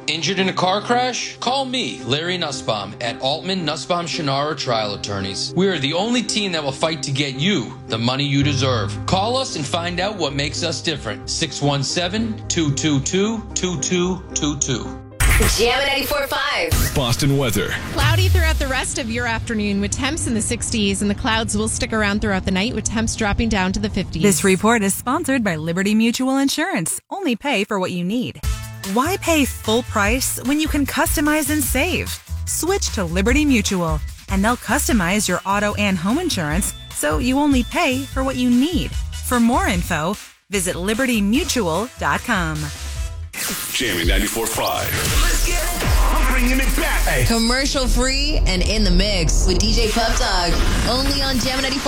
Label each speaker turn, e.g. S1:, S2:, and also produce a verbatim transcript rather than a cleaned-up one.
S1: Injured in a car crash? Call me, Larry Nussbaum, at Altman Nussbaum Shannara Trial Attorneys. We are the only team that will fight to get you the money you deserve. Call us and find out what makes us different. six one seven, two two two, two two two two.
S2: Jam ninety-four point five.
S3: Boston weather.
S4: Cloudy throughout the rest of your afternoon with temps in the sixties, and the clouds will stick around throughout the night with temps dropping down to the fifties.
S5: This report is sponsored by Liberty Mutual Insurance. Only pay for what you need. Why pay full price when you can customize and save? Switch to Liberty Mutual, and they'll customize your auto and home insurance so you only pay for what you need. For more info, visit liberty mutual dot com.
S3: Jamming ninety-four point five.
S6: Let's get it. I'm bringing it back. Hey.
S2: Commercial free and in the mix with D J Pup Dog. Only on Jam ninety-four.